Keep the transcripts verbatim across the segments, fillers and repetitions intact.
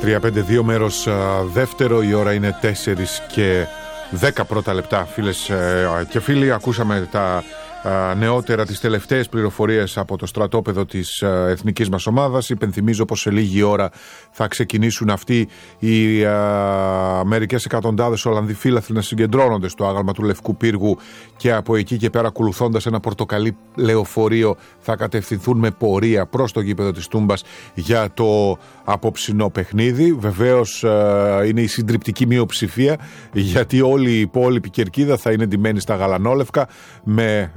τρία πέντε δύο μέρος δεύτερο, η ώρα είναι τέσσερις και δέκα πρώτα λεπτά. Φίλες και φίλοι, ακούσαμε τα νεότερα, τις τελευταίες πληροφορίες από το στρατόπεδο της εθνικής μας ομάδας. Υπενθυμίζω πως σε λίγη ώρα θα ξεκινήσουν αυτοί οι α, μερικές εκατοντάδες Ολλανδοί φίλαθλοι να συγκεντρώνονται στο άγαλμα του Λευκού Πύργου και από εκεί και πέρα, ακολουθώντας ένα πορτοκαλί λεωφορείο, θα κατευθυνθούν με πορεία προς το γήπεδο της Τούμπας για το απόψινό παιχνίδι. Βεβαίως α, είναι η συντριπτική μειοψηφία, γιατί όλη η υπόλοιπη κερκίδα θα είναι ντυμένη στα γαλανόλευκα, με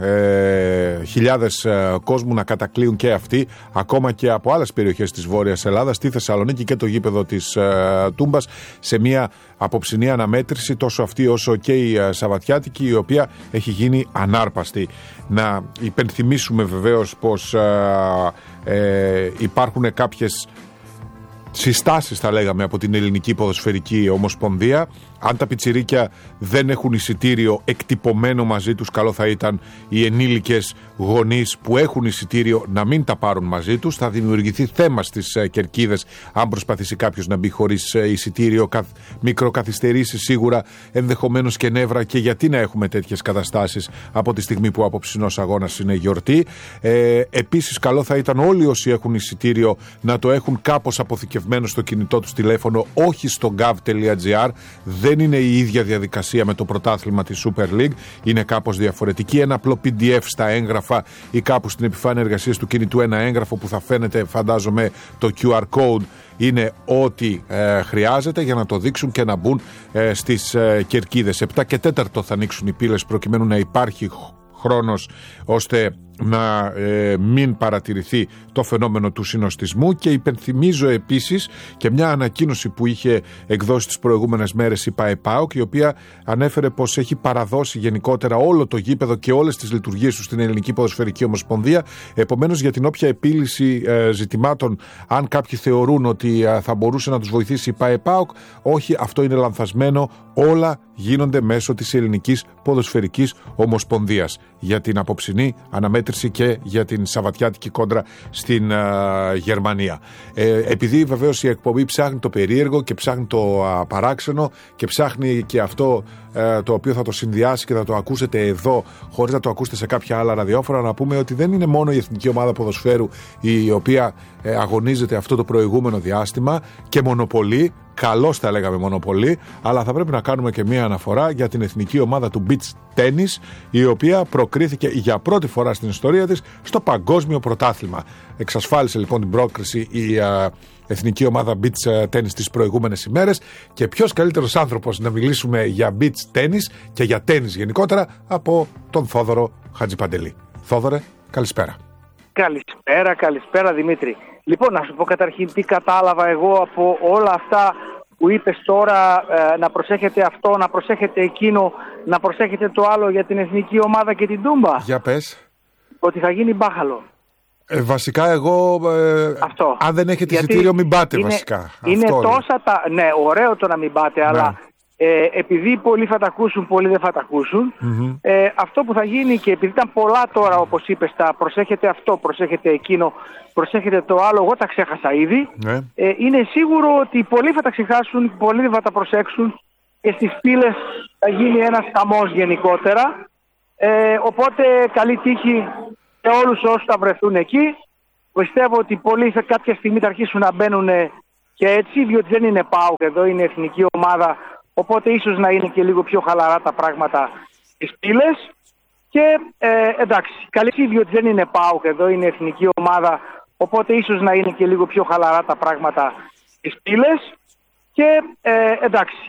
ε, χιλιάδες ε, κόσμου να κατακλείουν και αυτοί, ακόμα και από άλλες περιοχές της Βόρειας Ελλάδας, στη Θεσσαλονίκη και το γήπεδο της ε, Τούμπας, σε μια απόψινή αναμέτρηση, τόσο αυτή όσο και η ε, Σαββατιάτικη, η οποία έχει γίνει ανάρπαστη. Να υπενθυμίσουμε βεβαίως πως ε, ε, υπάρχουν κάποιες συστάσεις, θα λέγαμε, από την Ελληνική Ποδοσφαιρική Ομοσπονδία. Αν τα πιτσιρίκια δεν έχουν εισιτήριο εκτυπωμένο μαζί τους, καλό θα ήταν οι ενήλικες γονείς που έχουν εισιτήριο να μην τα πάρουν μαζί τους. Θα δημιουργηθεί θέμα στις κερκίδες αν προσπαθήσει κάποιος να μπει χωρίς εισιτήριο. Μικροκαθυστερήσεις σίγουρα, ενδεχομένως και νεύρα, και γιατί να έχουμε τέτοιες καταστάσεις από τη στιγμή που ο απόψινός αγώνας είναι γιορτή. Ε, επίσης, καλό θα ήταν όλοι όσοι έχουν εισιτήριο να το έχουν κάπως αποθηκευμένο στο κινητό τους τηλέφωνο, όχι στο gov.gr. Δεν είναι η ίδια διαδικασία με το πρωτάθλημα της Super League, είναι κάπως διαφορετική. Ένα απλό πι ντι εφ στα έγγραφα ή κάπου στην επιφάνεια εργασίας του κινητού, ένα έγγραφο που θα φαίνεται, φαντάζομαι, το κιου αρ code, είναι ό,τι ε, χρειάζεται για να το δείξουν και να μπουν ε, στις ε, κερκίδες. επτά και τέταρτο θα ανοίξουν οι πύλες, προκειμένου να υπάρχει χρόνος ώστε να ε, μην παρατηρηθεί το φαινόμενο του συνοστισμού. Και υπενθυμίζω επίσης και μια ανακοίνωση που είχε εκδώσει τις προηγούμενες μέρες η ΠΑΕΠΑΟΚ, η οποία ανέφερε πως έχει παραδώσει γενικότερα όλο το γήπεδο και όλες τις λειτουργίες του στην Ελληνική Ποδοσφαιρική Ομοσπονδία. Επομένως, για την όποια επίλυση ε, ζητημάτων, αν κάποιοι θεωρούν ότι ε, θα μπορούσε να τους βοηθήσει η ΠΑΕΠΑΟΚ, όχι, αυτό είναι λανθασμένο. Όλα γίνονται μέσω της Ελληνικής Ποδοσφαιρικής Ομοσπονδίας για την απόψινή αναμέτρηση και για την Σαββατιάτικη κόντρα στην uh, Γερμανία. Ε, επειδή βεβαίως η εκπομπή ψάχνει το περίεργο και ψάχνει το uh, παράξενο και ψάχνει και αυτό uh, το οποίο θα το συνδυάσει και θα το ακούσετε εδώ χωρίς να το ακούσετε σε κάποια άλλα ραδιόφωνα, να πούμε ότι δεν είναι μόνο η Εθνική Ομάδα Ποδοσφαίρου η οποία uh, αγωνίζεται αυτό το προηγούμενο διάστημα και μονοπολεί. Καλώς τα λέγαμε μονοπολί, αλλά θα πρέπει να κάνουμε και μία αναφορά για την εθνική ομάδα του beach tennis, η οποία προκρίθηκε για πρώτη φορά στην ιστορία της στο παγκόσμιο πρωτάθλημα. Εξασφάλισε λοιπόν την πρόκριση η α, εθνική ομάδα beach tennis τις προηγούμενες ημέρες, και ποιος καλύτερος άνθρωπος να μιλήσουμε για beach tennis και για tennis γενικότερα από τον Θόδωρο Χατζηπαντελή. Θόδωρε, καλησπέρα. Καλησπέρα, καλησπέρα Δημήτρη. Λοιπόν, να σου πω καταρχήν τι κατάλαβα εγώ από όλα αυτά που είπες τώρα, ε, να προσέχετε αυτό, να προσέχετε εκείνο, να προσέχετε το άλλο για την εθνική ομάδα και την Τούμπα. Για πες. Ότι θα γίνει μπάχαλο. Ε, βασικά εγώ, ε, αυτό. αν δεν έχετε Γιατί εισιτήριο μην πάτε είναι, βασικά. Είναι αυτό τόσα τα... Ναι, ωραίο το να μην πάτε, ναι. Αλλά ε, επειδή πολλοί θα τα ακούσουν, πολλοί δεν θα τα ακούσουν, mm-hmm. ε, αυτό που θα γίνει, και επειδή ήταν πολλά τώρα όπως είπες, τα προσέχετε αυτό, προσέχετε εκείνο, προσέχετε το άλλο, εγώ τα ξέχασα ήδη, ναι. ε, είναι σίγουρο ότι πολλοί θα τα ξεχάσουν, πολλοί θα τα προσέξουν και στις πύλες θα γίνει ένας χαμός γενικότερα, ε, οπότε καλή τύχη σε όλους όσους θα βρεθούν εκεί. Πιστεύω ότι πολλοί θα κάποια στιγμή θα αρχίσουν να μπαίνουν και έτσι, διότι δεν είναι ΠΑΟΚ εδώ, είναι εθνική ομάδα, οπότε ίσως να είναι και λίγο πιο χαλαρά τα πράγματα στις πύλες. Και ε, εντάξει, καλή τύχη, διότι δεν είναι ΠΑΟΚ εδώ, είναι εθνική ομάδα, οπότε ίσως να είναι και λίγο πιο χαλαρά τα πράγματα στις πύλες. Και ε, εντάξει,